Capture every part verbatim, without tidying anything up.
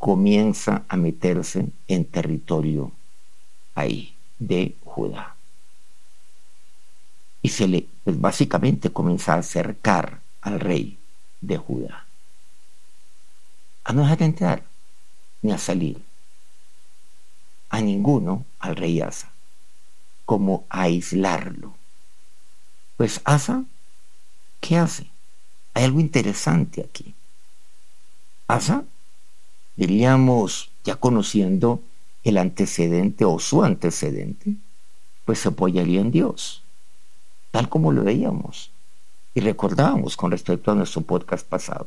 comienza a meterse en territorio ahí de Judá. Y se le, pues básicamente comienza a acercar al rey de Judá, a no dejar entrar ni a salir a ninguno, al rey Asa, como a aislarlo. Pues Asa, ¿qué hace? Hay algo interesante aquí. Asa, diríamos, ya conociendo el antecedente o su antecedente, pues se apoyaría en Dios, tal como lo veíamos y recordábamos con respecto a nuestro podcast pasado.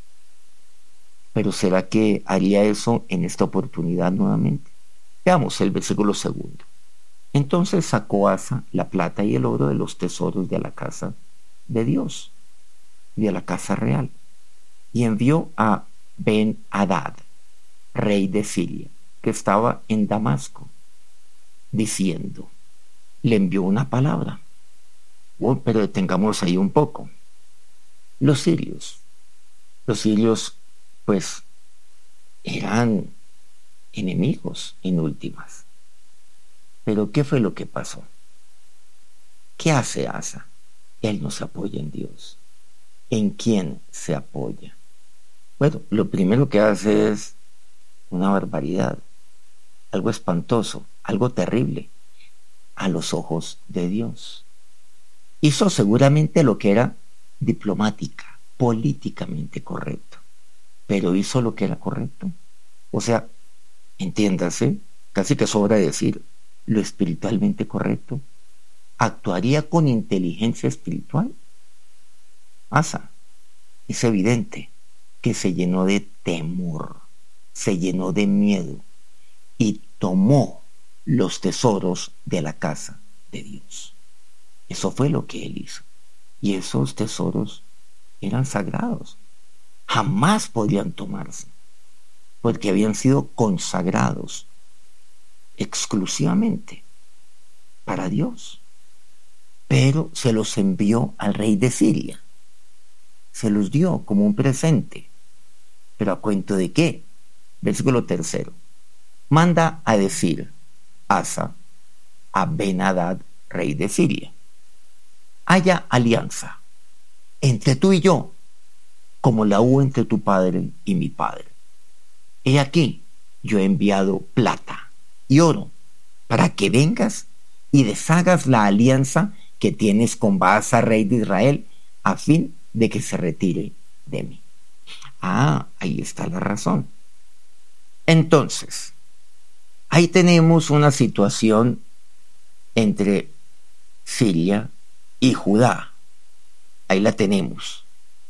Pero ¿será que haría eso en esta oportunidad nuevamente? Veamos el versículo segundo. Entonces sacó Asa la plata y el oro de los tesoros de la casa de Dios, de la casa real, y envió a Ben-Hadad, rey de Siria, que estaba en Damasco, diciendo, le envió una palabra. Oh, pero detengamos ahí un poco. Los sirios, los sirios, pues, eran enemigos en últimas. Pero ¿qué fue lo que pasó? ¿Qué hace Asa? Él no se apoya en Dios. ¿En quién se apoya? Bueno, lo primero que hace es una barbaridad, algo espantoso, algo terrible a los ojos de Dios. Hizo seguramente lo que era diplomática, políticamente correcto, pero hizo lo que era correcto. O sea, entiéndase, casi que sobra decir lo espiritualmente correcto. ¿Actuaría con inteligencia espiritual? Asa, es evidente que se llenó de temor, se llenó de miedo y tomó los tesoros de la casa de Dios. Eso fue lo que él hizo. Y esos tesoros eran sagrados. Jamás podían tomarse, porque habían sido consagrados exclusivamente para Dios. Pero se los envió al rey de Siria. Se los dio como un presente. ¿Pero a cuento de qué? Versículo tercero. Manda a decir Asa a Ben-Hadad, rey de Siria: haya alianza entre tú y yo, como la hubo entre tu padre y mi padre. He aquí, yo he enviado plata y oro para que vengas y deshagas la alianza que tienes con Baasa, rey de Israel, a fin de que se retire de mí. Ah, ahí está la razón. Entonces, ahí tenemos una situación entre Siria y Judá. Ahí la tenemos.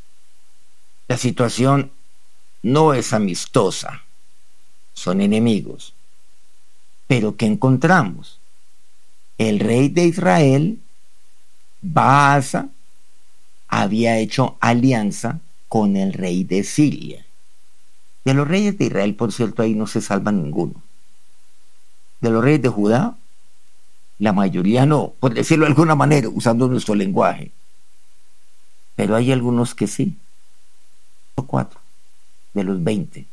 La situación no es amistosa, son enemigos. Pero ¿qué encontramos? El rey de Israel, Baasa, había hecho alianza con el rey de Siria. De los reyes de Israel, por cierto, ahí no se salva ninguno. De los reyes de Judá, la mayoría no, por decirlo de alguna manera, usando nuestro lenguaje. Pero hay algunos que sí. Cuatro de los veinte.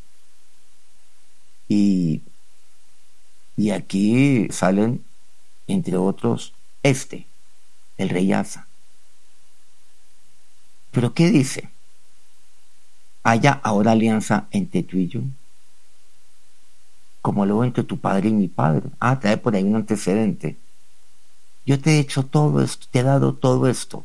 Y, y aquí salen, entre otros, este, el rey Asa. ¿Pero qué dice? Haya ahora alianza entre tú y yo, como lo entre tu padre y mi padre. Ah, trae por ahí un antecedente. Yo te he hecho todo esto, te he dado todo esto,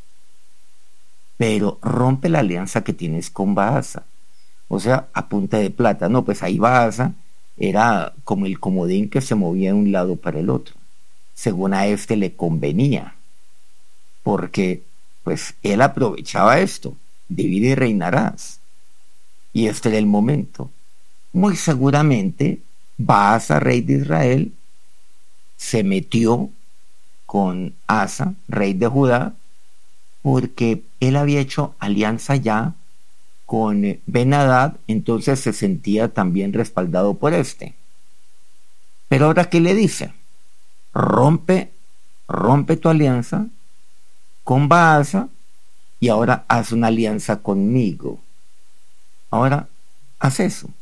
pero rompe la alianza que tienes con Baasa. O sea, a punta de plata. No, pues ahí Baasa era como el comodín que se movía de un lado para el otro, según a este le convenía, porque pues él aprovechaba esto: divide y reinarás. Y este era el momento. Muy seguramente Baasa, rey de Israel, se metió con Asa, rey de Judá, porque él había hecho alianza ya con Ben-Hadad, entonces se sentía también respaldado por este. Pero ahora, ¿qué le dice? Rompe, rompe tu alianza con Baasa y ahora haz una alianza conmigo. Ahora, haz eso.